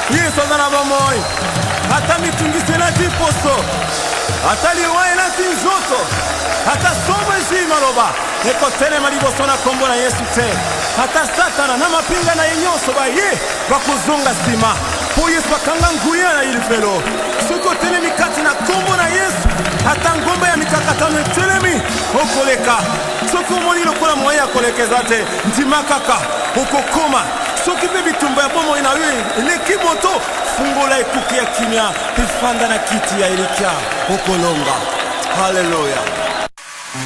Yesu azana bomoi. Hata mitungise na tiposo. Hata liwae na tinzoto. Hata somo isi maloba. Eko tene maliboso na kombo na Yesu te. Hata satana na mapinga na yenyoso ba ye. Bakuzunga sima. Po Yesu bakanga nguya na ilifelo. Suko tene mikati na kombo na Yesu. Hata ngomba ya mikakatano telemi. Okoleka. Suko moni lokola moya kolekeza te. Ntimakaka. Okokoma. Soki pe bitumba ya bomo ina we. Lekimoto. Fungola ekuki ya kimya. Pifanda na kiti ya Elikia. Okolonga. Hallelujah.